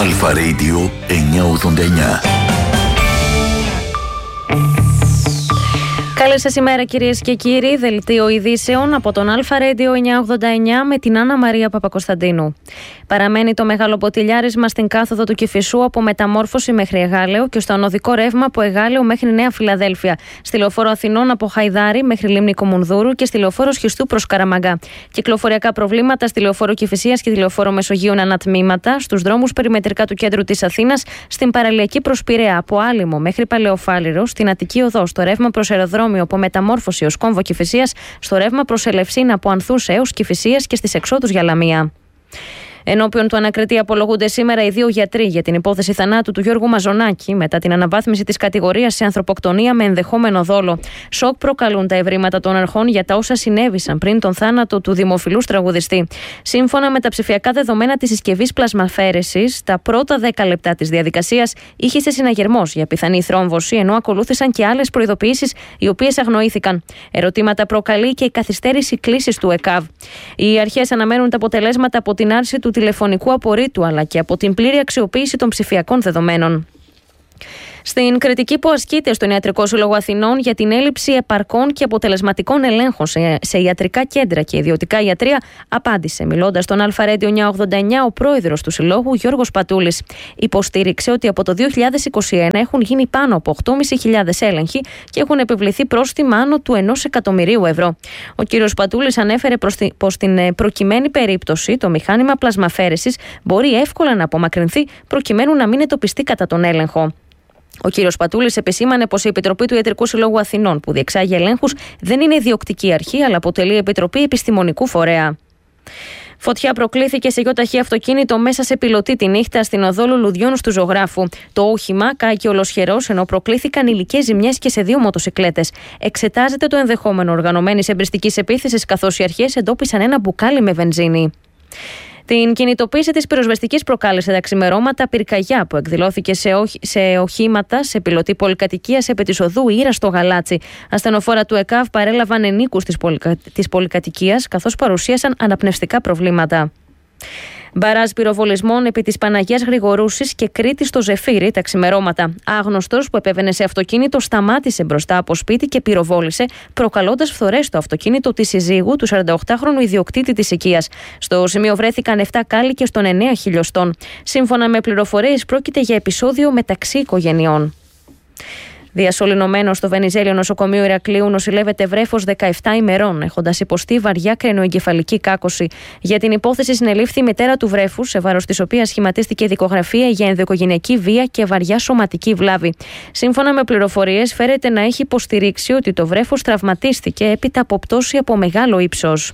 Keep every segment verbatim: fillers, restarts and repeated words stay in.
Αλφα Radio εννιακόσια ογδόντα εννιά. Καλή σας ημέρα κυρίες και κύριοι, δελτίο ειδήσεων από τον Αλφα Radio εννιακόσια ογδόντα εννιά με την Άννα Μαρία Παπακοσταντίνου. Παραμένει το μεγάλο ποτηλιάρισμα στην κάθοδο του Κηφισού από Μεταμόρφωση μέχρι Εγάλεο και στο ανωδικό ρεύμα από Εγάλεο μέχρι Νέα Φιλαδέλφια. Στη λεωφόρο Αθηνών από Χαϊδάρη μέχρι Λίμνη Κομουνδούρου και στη λεωφόρο Σχιστού προς Καραμαγκά. Κυκλοφοριακά προβλήματα στη λεωφόρο Κηφισίας και τη λεωφόρο Μεσογείων ανατμήματα, στους δρόμους περιμετρικά του κέντρου της Αθήνας, στην παραλιακή προς Πειραιά από Άλυμο μέχρι Παλαιοφάλιρο, στην Αττική Οδό, στο ρεύμα προς αεροδρόμιο από Μεταμόρφωση ως Κόμβο Κηφισίας, στο ρεύμα προς Ελευσίνα από Ανθούς έως Κηφισίας και στις εξόδους για Λαμία. Ενώπιον του ανακριτή απολογούνται σήμερα οι δύο γιατροί για την υπόθεση θανάτου του Γιώργου Μαζονάκη μετά την αναβάθμιση της κατηγορίας σε ανθρωποκτονία με ενδεχόμενο δόλο. Σοκ προκαλούν τα ευρήματα των αρχών για τα όσα συνέβησαν πριν τον θάνατο του δημοφιλούς τραγουδιστή. Σύμφωνα με τα ψηφιακά δεδομένα της συσκευής πλασμαφαίρεσης, τα πρώτα δέκα λεπτά της διαδικασίας ήχησε συναγερμός για πιθανή θρόμβωση, ενώ ακολούθησαν και άλλες προειδοποιήσεις οι οποίες αγνοήθηκαν. Ερωτήματα προκαλεί και η καθυστέρηση κλήσης του ΕΚΑΒ. Οι αρχές αναμένουν τα αποτελέσματα από την άρση του τηλεφωνικού απορρίτου αλλά και από την πλήρη αξιοποίηση των ψηφιακών δεδομένων. Στην κριτική που ασκείται στον Ιατρικό Σύλλογο Αθηνών για την έλλειψη επαρκών και αποτελεσματικών ελέγχων σε, σε ιατρικά κέντρα και ιδιωτικά ιατρεία, απάντησε μιλώντας στον Αλφα Radio εννιακόσια ογδόντα εννιά ο πρόεδρος του Συλλόγου Γιώργος Πατούλης. Υποστήριξε ότι από το δύο χιλιάδες είκοσι ένα έχουν γίνει πάνω από οκτώ χιλιάδες πεντακόσιοι έλεγχοι και έχουν επιβληθεί πρόστιμα άνω του ενός εκατομμυρίου ευρώ. Ο κύριος Πατούλης ανέφερε πως στην προκειμένη περίπτωση το μηχάνημα πλασμαφαίρεσης μπορεί εύκολα να απομακρυνθεί προκειμένου να μην εντοπιστεί κατά τον έλεγχο. Ο κύριος Πατούλης επισήμανε πως η Επιτροπή του Ιατρικού Συλλόγου Αθηνών, που διεξάγει ελέγχους, δεν είναι ιδιοκτική αρχή, αλλά αποτελεί επιτροπή επιστημονικού φορέα. Φωτιά προκλήθηκε σε γιοταχή αυτοκίνητο μέσα σε πιλωτή τη νύχτα στην οδό Λουλουδιών του Ζωγράφου. Το όχημα κάηκε ολοσχερός, ενώ προκλήθηκαν υλικές ζημιές και σε δύο μοτοσικλέτες. Εξετάζεται το ενδεχόμενο οργανωμένης εμπριστικής επίθεσης, καθώς οι αρχές εντόπισαν ένα μπουκάλι με βενζίνη. Την κινητοποίηση της πυροσβεστικής προκάλεσε τα ξημερώματα πυρκαγιά που εκδηλώθηκε σε, οχ... σε οχήματα σε πιλωτή πολυκατοικίας επί της οδού Ήρα στο Γαλάτσι. Ασθενοφόρα του ΕΚΑΒ παρέλαβαν ενίκους της, πολυκα... της πολυκατοικίας, καθώς παρουσίασαν αναπνευστικά προβλήματα. Μπαράζ πυροβολισμών επί της Παναγίας Γρηγορούσης και Κρήτη στο Ζεφύρι τα ξημερώματα. Άγνωστος που επέβαινε σε αυτοκίνητο σταμάτησε μπροστά από σπίτι και πυροβόλησε, προκαλώντας φθορές στο αυτοκίνητο της συζύγου του σαρανταοκτάχρονου ιδιοκτήτη της οικίας. Στο σημείο βρέθηκαν επτά κάλικες των εννέα χιλιοστών. Σύμφωνα με πληροφορίες, πρόκειται για επεισόδιο μεταξύ οικογενειών. Διασωληνωμένο στο Βενιζέλιο νοσοκομείο Ηρακλείου νοσηλεύεται βρέφος δεκαεπτά ημερών, έχοντας υποστεί βαριά κρενοεγκεφαλική κάκωση. Για την υπόθεση συνελήφθη η μητέρα του βρέφους, σε βάρος της οποίας σχηματίστηκε δικογραφία για ενδοοικογενειακή βία και βαριά σωματική βλάβη. Σύμφωνα με πληροφορίες, φέρεται να έχει υποστηρίξει ότι το βρέφος τραυματίστηκε έπειτα από πτώση από μεγάλο ύψος.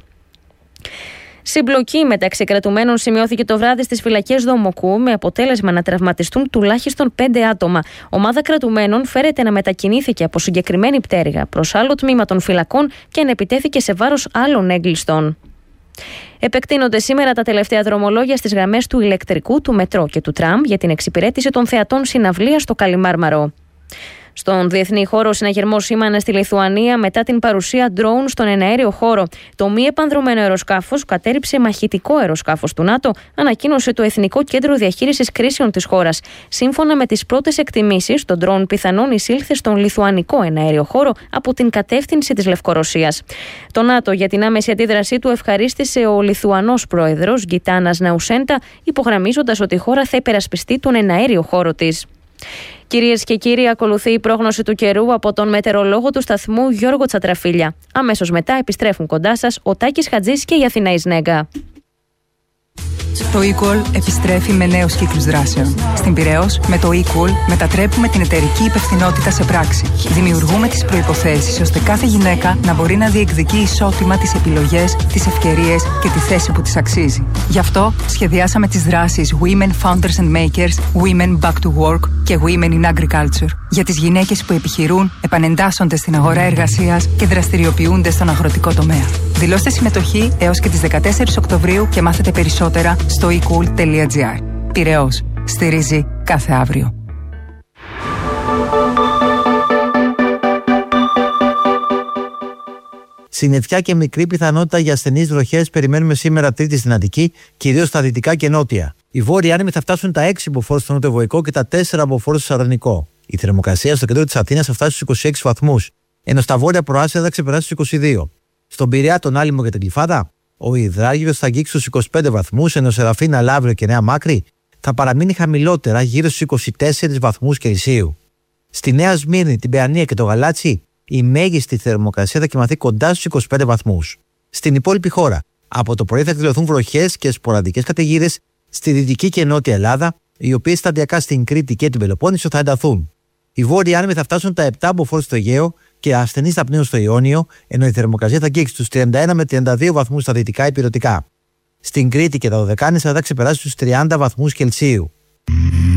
Συμπλοκή μεταξύ κρατουμένων σημειώθηκε το βράδυ στις φυλακές Δομοκού, με αποτέλεσμα να τραυματιστούν τουλάχιστον πέντε άτομα. Ομάδα κρατουμένων φέρεται να μετακινήθηκε από συγκεκριμένη πτέρυγα προς άλλο τμήμα των φυλακών και να επιτέθηκε σε βάρος άλλων έγκλειστων. Επεκτείνονται σήμερα τα τελευταία δρομολόγια στις γραμμές του ηλεκτρικού, του μετρό και του τραμ για την εξυπηρέτηση των θεατών συναυλίας στο Καλιμάρμαρο. Στον διεθνή χώρο, ο συναγερμός σήμανε στη Λιθουανία μετά την παρουσία ντρόουν στον εναέριο χώρο. Το μη επανδρωμένο αεροσκάφος κατέρριψε μαχητικό αεροσκάφος του ΝΑΤΟ, ανακοίνωσε το Εθνικό Κέντρο Διαχείρισης Κρίσεων της χώρας. Σύμφωνα με τις πρώτες εκτιμήσεις, το ντρόουν πιθανόν εισήλθε στον λιθουανικό εναέριο χώρο από την κατεύθυνση της Λευκορωσίας. Το ΝΑΤΟ για την άμεση αντίδρασή του ευχαρίστησε ο Λιθουανός πρόεδρος Γκιτάνας Ναουσέντα, υπογραμμίζοντας ότι η χώρα θα υπερασπιστεί τον εναέριο χώρο της. Κυρίες και κύριοι, ακολουθεί η πρόγνωση του καιρού από τον μετεωρολόγο του σταθμού Γιώργο Τσατραφίλια. Αμέσως μετά επιστρέφουν κοντά σας ο Τάκης Χατζής και η Αθηνά Ισνέγκα. Το eCall επιστρέφει με νέους κύκλους δράσεων. Στην Πειραιώς, με το eCall μετατρέπουμε την εταιρική υπευθυνότητα σε πράξη. Δημιουργούμε τις προϋποθέσεις ώστε κάθε γυναίκα να μπορεί να διεκδικεί ισότιμα τις επιλογές, τις ευκαιρίες και τη θέση που της αξίζει. Γι' αυτό σχεδιάσαμε τις δράσεις Women Founders and Makers, Women Back to Work και Women in Agriculture. Για τις γυναίκες που επιχειρούν, επανεντάσσονται στην αγορά εργασίας και δραστηριοποιούνται στον αγροτικό τομέα. Δηλώστε συμμετοχή έως και τις δεκατέσσερις Οκτωβρίου και μάθετε περισσότερα στο ecool τελεία gr. Πειραιώς. Στηρίζει κάθε αύριο. Συννεφιά και μικρή πιθανότητα για ασθενείς βροχές περιμένουμε σήμερα Τρίτη στην Αττική, κυρίως στα δυτικά και νότια. Οι βόρειοι άνεμοι θα φτάσουν τα έξι μποφόρ στο νοτιοβοϊκό και τα τέσσερα μποφόρ στο Σαρδανικό. Η θερμοκρασία στο κέντρο της Αθήνας θα φτάσει στους είκοσι έξι βαθμούς, ενώ στα βόρεια προάστια θα ξεπεράσει στους είκοσι δύο. Στον Πειραιά, τον Άλυμο και την Γλυφάδα, ο υδράγιος θα αγγίξει στους είκοσι πέντε βαθμούς, ενώ σε Ραφίνα, Λαύριο και Νέα Μάκρη θα παραμείνει χαμηλότερα γύρω στους είκοσι τέσσερις βαθμούς Κελσίου. Στη Νέα Σμύρνη, την Παιανία και το Γαλάτσι, η μέγιστη θερμοκρασία θα κοιμαθεί κοντά στους είκοσι πέντε βαθμούς. Στην υπόλοιπη χώρα, από το πρωί θα εκδηλωθούν βροχές και σποραδικές καταιγίδες στη δυτική και νότια Ελλάδα, οι οποίες σταδιακά στην Κρήτη και την Πελοπόννησο θα ενταθούν. Οι βόρειοι άνεμοι θα φτάσουν τα επτά μποφόρ στο Αιγαίο και ασθενείς θα πνέουν στο Ιόνιο, ενώ η θερμοκρασία θα αγγίξει στους τριάντα ένα με τριάντα δύο βαθμούς στα δυτικά υπηρετικά. Στην Κρήτη και τα Δωδεκάνησα θα ξεπεράσει στους τριάντα βαθμούς Κελσίου.